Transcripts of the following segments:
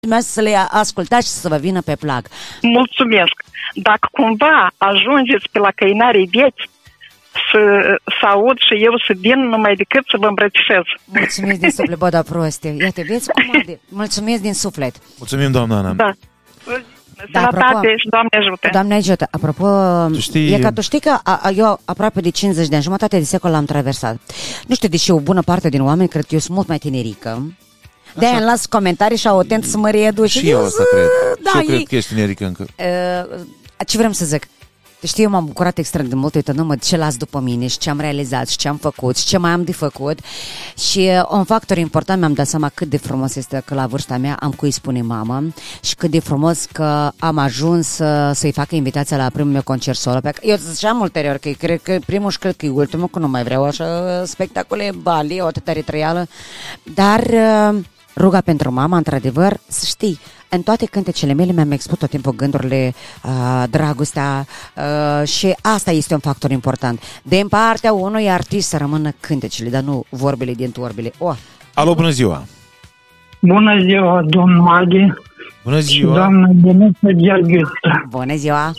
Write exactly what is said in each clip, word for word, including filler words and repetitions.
să le ascultați și să vă vină pe plac. Mulțumesc. Dacă cumva ajungeți pe la Căinarii Vechi, să, să aud și eu să vin numai decât să vă îmbrățișez. Mulțumesc din suflet, Boda Proste. Iată, vezi cum ade. Mulțumesc din suflet. Mulțumim, doamna Ana. Da. Da, Sănătate apropo, și Doamne ajută. Doamne ajută. Apropo, știi... e că tu știi că a, a, eu aproape de cincizeci de ani, jumătate de secol l-am traversat. Nu știu, deși o bună parte din oameni cred că eu sunt mult mai tinerică. De-aia îmi las comentarii și au atent să mă reeduc. Și eu asta cred. Da, și eu cred e... că ești tinerică încă. Uh, ce vrem să zic? Știi, eu m-am bucurat extrem de mult uitându-mă ce las după mine și ce am realizat și ce am făcut și ce mai am de făcut. Și uh, un factor important, mi-am dat seama cât de frumos este că la vârsta mea am cui spune mamă și cât de frumos că am ajuns uh, să-i fac invitația la primul meu concert solo. Pe eu ziceam ulterior că cred că primul și cred că e ultimul, că nu mai vreau așa spectacole bali, o atâta retrăială. Dar uh, ruga pentru mama, într-adevăr, să știi, în toate cântecele mele mi-am expus tot timpul gândurile, uh, dragostea uh, și asta este un factor important. Din partea unui artist să rămână cântecele, dar nu vorbele din torbele. Oh. Alo, bună ziua! Bună ziua, domn Maghi! Bună ziua! Doamna Denuța Gheorghiță! Bună ziua!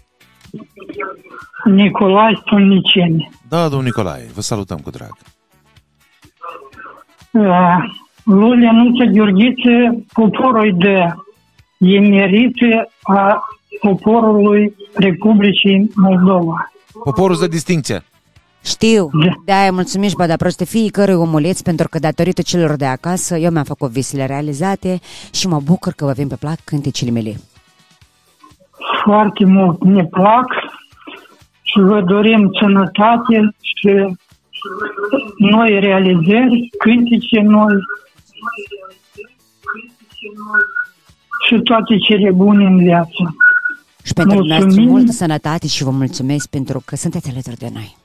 Nicolae Stolniceni. Da, domnul Nicolae, vă salutăm cu drag. Uh, lui Denuța Gheorghiță, poporul de emerită a poporului Republicii Moldova. Poporul de distincție. Știu, Da. de-aia mulțumim și bada proste fiecărui omuleț, pentru că datorită celor de acasă eu mi-am făcut visele realizate și mă bucur că vă vin pe plac cântecele mele. Foarte mult ne plac și vă dorim sănătate și noi realizări, cântece noi și toate cele bune în viață. Și pentru dumneavoastră Mulțumim. multă sănătate și vă mulțumesc pentru că sunteți alături de noi.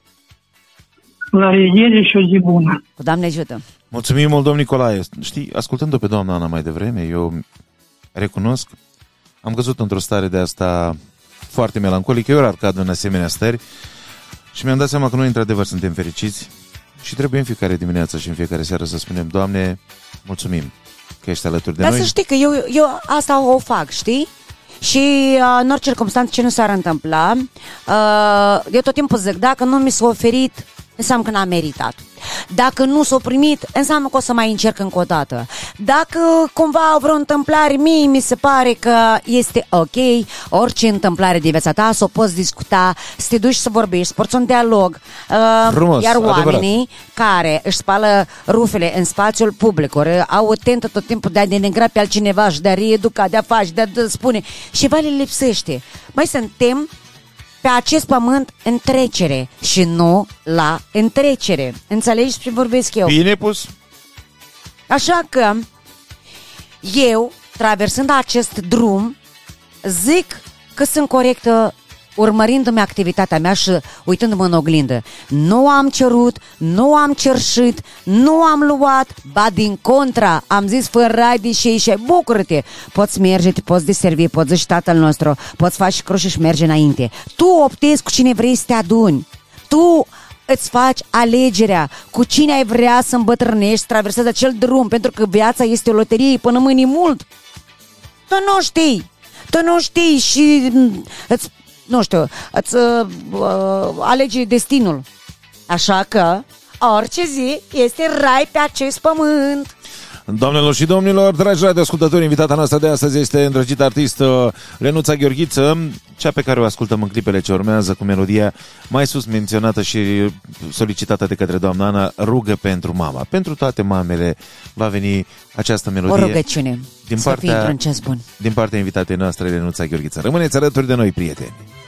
La revedere și o zi bună. Cu Doamne ajută! Mulțumim mult, domnul Nicolae. Știi, ascultând-o pe doamna Ana mai devreme, eu recunosc, am căzut într-o stare de asta foarte melancolică, eu rar cad în asemenea stări și mi-am dat seama că noi într-adevăr suntem fericiți și trebuie în fiecare dimineață și în fiecare seară să spunem: Doamne, mulțumim că ești alături de Dar noi. să știi că eu, eu asta o fac, știi? Și uh, în orice circunstanță ce nu s-ar întâmpla, uh, eu tot timpul zic, dacă nu mi s-a oferit, înseamnă că n-am meritat. Dacă nu s-a primit, înseamnă că o să mai încerc încă o dată. Dacă cumva vreo întâmplare, mie mi se pare că este ok, orice întâmplare de viața ta, să o poți discuta, să te duci să vorbești, să porți un dialog. Uh, Frumos, iar oamenii adevărat. care își spală rufele în spațiul public, ori au tentă tot timpul de a denigra pe altcineva și de a reeduca, de a face, de a spune, și ceva le lipsește. Mai suntem pe acest pământ în trecere și nu la întrecere. Înțelegi ce vorbesc eu? Bine pus. Așa că eu, traversând acest drum, zic că sunt corectă urmărindu-mi activitatea mea și uitându-mă în oglindă. Nu am cerut, nu am cerșit, nu am luat, ba din contra, am zis fă rai de și și bucură-te, poți merge, te poți deservi, poți zici Tatăl nostru, poți face cruce și merge înainte. Tu optezi cu cine vrei să te aduni, tu îți faci alegerea cu cine ai vrea să îmbătrânești, să traversezi acel drum, pentru că viața este o loterie până mâine mult. Tu nu știi, tu nu știi și îți nu știu, îți uh, uh, alege destinul. Așa că orice zi este rai pe acest pământ. Doamnelor și domnilor, dragi radioascultători, invitata noastră de astăzi este îndrăgită artistă Lenuța Gheorghiță, cea pe care o ascultăm în clipele ce urmează cu melodia mai sus menționată și solicitată de către doamna Ana, Rugă pentru mama. Pentru toate mamele va veni această melodie. O rugăciune, din să partea, fii într-un ceas bun. din partea invitatei noastre, Lenuța Gheorghiță. Rămâneți alături de noi, prieteni!